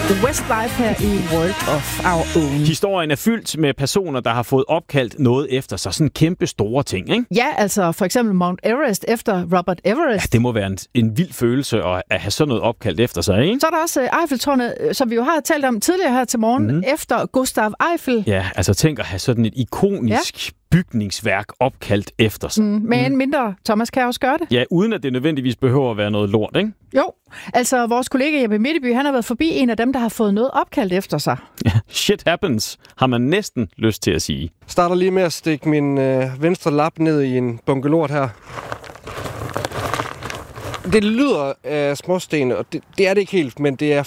Westlife her i World of Our Own. Historien er fyldt med personer, der har fået opkaldt noget efter sig. Sådan kæmpe store ting, ikke? Ja, altså for eksempel Mount Everest efter Robert Everest. Ja, det må være en vild følelse at have sådan noget opkaldt efter sig, ikke? Så er der også Eiffeltårnet, som vi jo har talt om tidligere her til morgen, efter Gustav Eiffel. Ja, altså tænk at have sådan et ikonisk bygningsværk opkaldt efter sig. Men mindre Thomas kan også gøre det. Ja, uden at det nødvendigvis behøver at være noget lort, ikke? Jo, altså vores kollega Jeppe Mitteby, han har været forbi en af dem, der har fået noget opkaldt efter sig. Ja, shit happens, har man næsten lyst til at sige. Starter lige med at stikke min venstre lap ned i en bunke lort her. Det lyder af småsten, og det er det ikke helt, men det er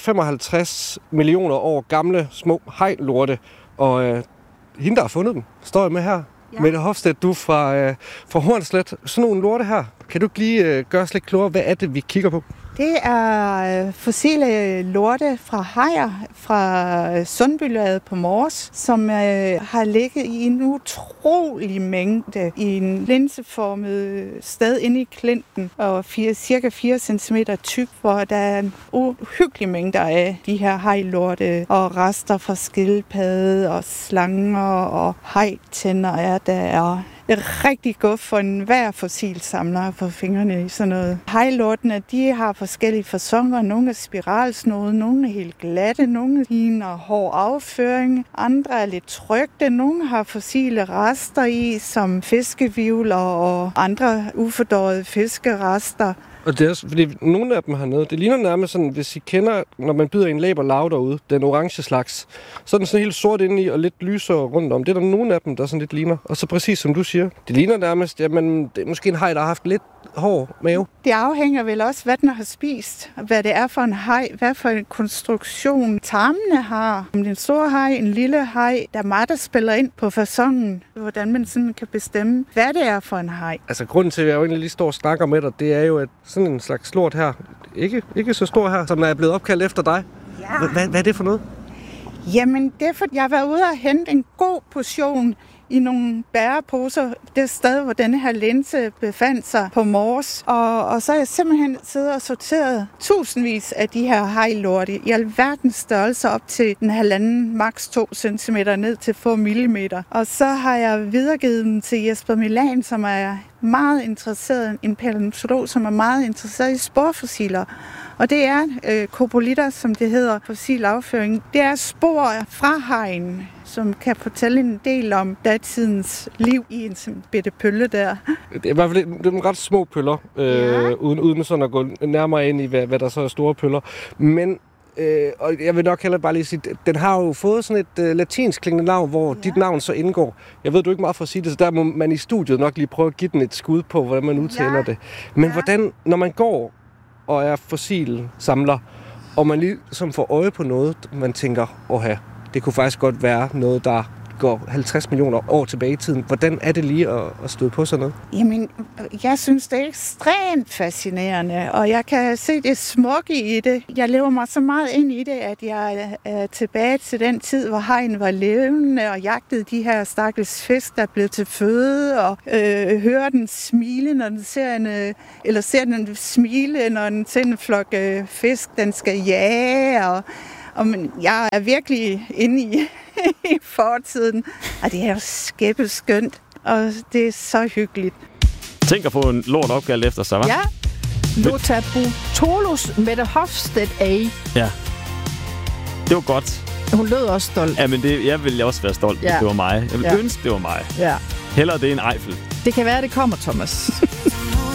55 millioner år gamle små hajlorte, og hende, der har fundet dem, står jeg med her. Ja. Mette Hofstedt, du fra Hornslet. Sådan nogle lorte her. Kan du ikke lige gøre os lidt klogere, hvad er det, vi kigger på? Det er fossile lorte fra hajer fra Sundbylaget på Mors, som har ligget i en utrolig mængde i en linseformet sted inde i klinten, og cirka 4 cm tyk, hvor der er en uhyggelig mængde af de her hajlorte og rester fra skildpadde og slanger og hajtænder er der. Det er rigtig godt for enhver fossilsamler på fingrene i sådan noget. Hajlortene, de har forskellige faconer. Nogle er spiralsnode, nogle er helt glatte, nogle ligner hård afføring, andre er lidt trykte, nogle har fossile rester i, som fiskevivler og andre ufordårede fiskerester. Og det er også, fordi nogle af dem hernede, det ligner nærmest sådan, hvis I kender, når man byder en laberlav derude, den orange slags, så er den sådan helt sort indeni og lidt lysere rundt om. Det er der nogle af dem, der sådan lidt ligner. Og så præcis som du siger, det ligner nærmest, jamen, det er måske en haj, der har haft lidt hård mave. Det afhænger vel også, hvad den har spist, hvad det er for en haj, hvad for en konstruktion tarmene har. Om det er en stor haj, en lille haj, der er meget, der spiller ind på faconen, hvordan man sådan kan bestemme, hvad det er for en haj. Altså grunden til, at jeg jo egentlig lige står og snakker med dig, det er jo, at sådan en slags lort her, ikke så stor her, som er blevet opkaldt efter dig. Ja. Hvad er det for noget? Jamen, det er for, jeg har været ude og hente en god portion i nogle bæreposer, det sted, hvor denne her linse befandt sig på Mors. Og så er jeg simpelthen siddet og sorteret tusindvis af de her hajlorte i alverdens størrelse op til en 1,5, maks 2 centimeter ned til få millimeter. Og så har jeg videregivet dem til Jesper Milan, som er meget interesseret, en palæontolog, som er meget interesseret i sporfossiler. Og det er kopolitter, som det hedder, fossil afføring. Det er spor fra hajen, som kan fortælle en del om datidens liv i en bitte pølle der. Det er i hvert fald nogle ret små pøller, uden sådan at gå nærmere ind i, hvad der så er store pøller. Men og jeg vil nok heller bare lige sige, den har jo fået sådan et latinsk klingende navn, hvor dit navn så indgår. Jeg ved, du ikke meget for at sige det, så der må man i studiet nok lige prøve at give den et skud på, hvordan man udtaler det. Men hvordan, når man går og er fossilsamler, og man ligesom får øje på noget, man tænker, det kunne faktisk godt være noget, der går 50 millioner år tilbage i tiden. Hvordan er det lige at støde på sådan noget? Jamen, jeg synes, det er ekstremt fascinerende, og jeg kan se det smukke i det. Jeg lever mig så meget ind i det, at jeg er tilbage til den tid, hvor hajen var levende og jagtede de her stakkels fisk, der blev til føde, og hører den smile, når den ser den smile, når den ser en flok fisk, den skal jage, og jeg er virkelig inde i fortiden, og det er jo skæppeskønt, og det er så hyggeligt. Tænk at få en lort opkaldt efter sig, hva'? Ja. Lotabotolus Mette Hofstedt A. Ja. Det var godt. Hun lød også stolt. Ja, men jeg ville også være stolt, hvis det var mig. Jeg ville ønske, det var mig. Ja. Hellere det end Eiffel. Det kan være, det kommer, Thomas.